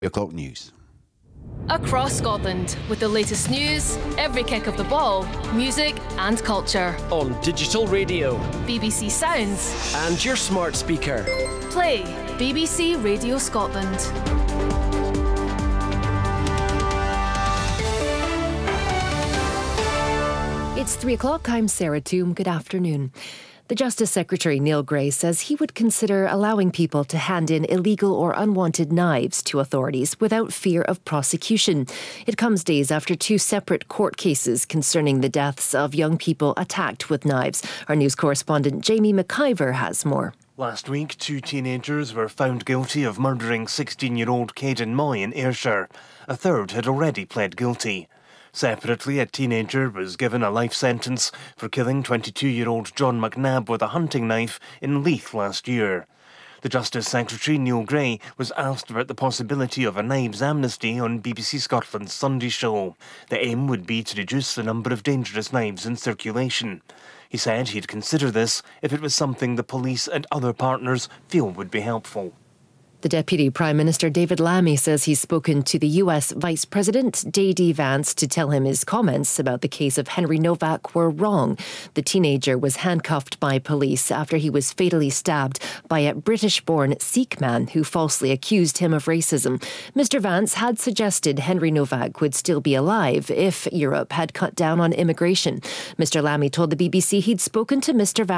O'clock news. Across Scotland, with the latest news, every kick of the ball, music and culture. On digital radio, BBC Sounds, and your smart speaker. Play BBC Radio Scotland. It's 3 o'clock. I'm Sarah Toom. Good afternoon. The Justice Secretary, Neil Gray, says he would consider allowing people to hand in illegal or unwanted knives to authorities without fear of prosecution. It comes days after two separate court cases concerning the deaths of young people attacked with knives. Our news correspondent Jamie McIver has more. Last week, two teenagers were found guilty of murdering 16-year-old Caden Moy in Ayrshire. A third had already pled guilty. Separately, a teenager was given a life sentence for killing 22-year-old John McNabb with a hunting knife in Leith last year. The Justice Secretary, Neil Gray, was asked about the possibility of a knives amnesty on BBC Scotland's Sunday show. The aim would be to reduce the number of dangerous knives in circulation. He said he'd consider this if it was something the police and other partners feel would be helpful. The Deputy Prime Minister David Lammy says he's spoken to the US Vice President J.D. Vance to tell him his comments about the case of Henry Novak were wrong. The teenager was handcuffed by police after he was fatally stabbed by a British-born Sikh man who falsely accused him of racism. Mr. Vance had suggested Henry Novak would still be alive if Europe had cut down on immigration. Mr. Lammy told the BBC he'd spoken to Mr. Vance